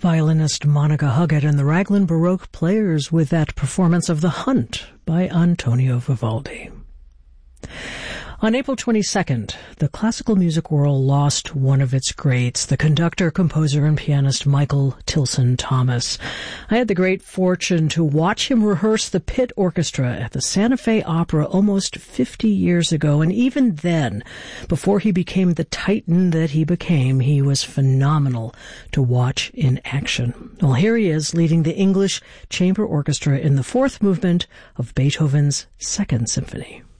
violinist Monica Huggett and the Raglan Baroque Players with that performance of The Hunt by Antonio Vivaldi. On April 22nd, the classical music world lost one of its greats, the conductor, composer, and pianist Michael Tilson Thomas. I had the great fortune to watch him rehearse the pit orchestra at the Santa Fe Opera almost 50 years ago, and even then, before he became the titan that he became, he was phenomenal to watch in action. Well, here he is leading the English Chamber Orchestra in the fourth movement of Beethoven's Second Symphony.